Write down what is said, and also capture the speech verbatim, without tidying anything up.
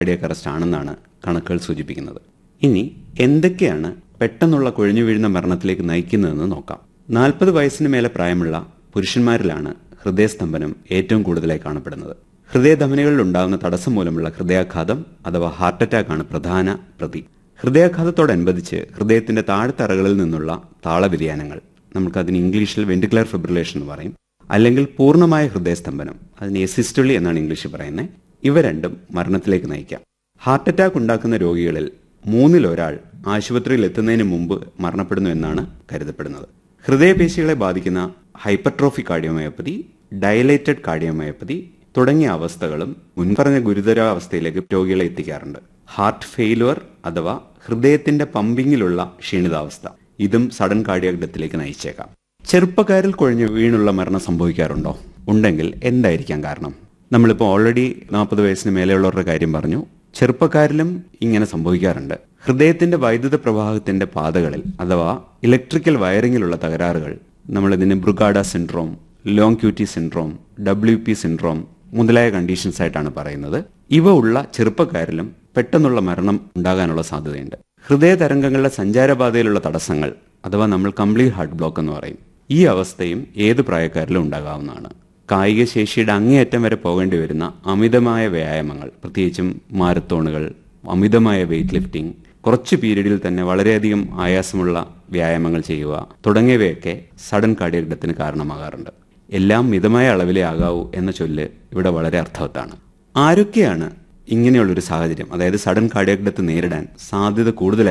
Cardiac arrest ആണെന്നാണ് കണക്കുകൾ സൂചിപ്പിക്കുന്നത്. ഇനി എന്തൊക്കെയാണ് പെട്ടെന്നുള്ള കൊഴിഞ്ഞു വീഴുന്ന മരണത്തിലേക്ക് നയിക്കുന്നതെന്ന് നോക്കാം. നാൽപ്പത് വയസ്സിന് മേലെ പ്രായമുള്ള പുരുഷന്മാരിലാണ് ഹൃദയസ്തംഭനം ഏറ്റവും കൂടുതലായി കാണപ്പെടുന്നത്. ഹൃദയധമനികളിൽ ഉണ്ടാകുന്ന തടസ്സം മൂലമുള്ള ഹൃദയാഘാതം അഥവാ ഹാർട്ട് അറ്റാക്ക് ആണ് പ്രധാന പ്രതി. ഹൃദയാഘാതത്തോടനുബന്ധിച്ച് ഹൃദയത്തിന്റെ താഴ്ത്തറകളിൽ നിന്നുള്ള താളവ്യതിയാനങ്ങൾ, നമുക്കതിന് ഇംഗ്ലീഷിൽ വെന്റിക്കുലർ ഫിബ്രിലേഷൻ എന്ന് പറയും, അല്ലെങ്കിൽ പൂർണ്ണമായ ഹൃദയസ്തംഭനം, അതിന് എസിസ്റ്റൊളി എന്നാണ് ഇംഗ്ലീഷിൽ പറയുന്നത്. ഇവ രണ്ടും മരണത്തിലേക്ക് നയിക്കാം. ഹാർട്ട് അറ്റാക്ക് ഉണ്ടാക്കുന്ന രോഗികളിൽ മൂന്നിലൊരാൾ ആശുപത്രിയിൽ എത്തുന്നതിന് മുമ്പ് മരണപ്പെടുന്നു എന്നാണ് കരുതപ്പെടുന്നത്. ഹൃദയപേശികളെ ബാധിക്കുന്ന ഹൈപ്പർട്രോഫി കാർഡിയോമയോപ്പതി, ഡയലേറ്റഡ് കാർഡിയോമയോപ്പതി തുടങ്ങിയ അവസ്ഥകളും മുൻപറഞ്ഞ ഗുരുതരാവസ്ഥയിലേക്ക് രോഗികളെ എത്തിക്കാറുണ്ട്. ഹാർട്ട് ഫെയിലുവർ അഥവാ ഹൃദയത്തിന്റെ പമ്പിങ്ങിലുള്ള ക്ഷീണിതാവസ്ഥ, ഇതും സഡൻ കാർഡിയാക് ഡെത്തിലേക്ക് നയിച്ചേക്കാം. ചെറുപ്പക്കാരിൽ കൊഴിഞ്ഞു വീണുള്ള മരണം സംഭവിക്കാറുണ്ടോ? ഉണ്ടെങ്കിൽ എന്തായിരിക്കാം കാരണം? നമ്മളിപ്പോൾ ഓൾറെഡി നാൽപ്പത് വയസ്സിന് മേലെയുള്ളവരുടെ കാര്യം പറഞ്ഞു. ചെറുപ്പക്കാരിലും ഇങ്ങനെ സംഭവിക്കാറുണ്ട്. ഹൃദയത്തിന്റെ വൈദ്യുത പ്രവാഹത്തിന്റെ പാതകളിൽ അഥവാ ഇലക്ട്രിക്കൽ വയറിങ്ങിലുള്ള തകരാറുകൾ, നമ്മളിതിന് ബ്രുഗാഡ syndrome, long cutie syndrome, W P syndrome മുതലായ കണ്ടീഷൻസ് ആയിട്ടാണ് പറയുന്നത്. ഇവ ഉള്ള ചെറുപ്പക്കാരിലും പെട്ടെന്നുള്ള മരണം ഉണ്ടാകാനുള്ള സാധ്യതയുണ്ട്. ഹൃദയ തരംഗങ്ങളുടെ സഞ്ചാരപാതയിലുള്ള തടസ്സങ്ങൾ അഥവാ നമ്മൾ കംപ്ലീറ്റ് ഹാർട്ട് ബ്ലോക്ക് എന്ന് പറയും. ഈ അവസ്ഥയും ഏത് പ്രായക്കാരിലും ഉണ്ടാകാവുന്നതാണ്. കായിക ശേഷിയുടെ അങ്ങേയറ്റം വരെ പോകേണ്ടി വരുന്ന അമിതമായ വ്യായാമങ്ങൾ, പ്രത്യേകിച്ചും മാരത്തോണുകൾ, അമിതമായ വെയ്റ്റ് ലിഫ്റ്റിംഗ്, കുറച്ച് പീരീഡിൽ തന്നെ വളരെയധികം ആയാസമുള്ള വ്യായാമങ്ങൾ ചെയ്യുക തുടങ്ങിയവയൊക്കെ സഡൻ കാർഡിയാക് ഡെത്തിന് കാരണമാകാറുണ്ട്. എല്ലാം മിതമായ അളവിലേ ആകാവൂ എന്ന ചൊല്ല് ഇവിടെ വളരെ അർത്ഥവത്താണ്. ആരൊക്കെയാണ് ഇങ്ങനെയുള്ളൊരു സാഹചര്യം, അതായത് സഡൻ കാർഡിയാക് ഡെത്ത് നേരിടാൻ സാധ്യത കൂടുതലായി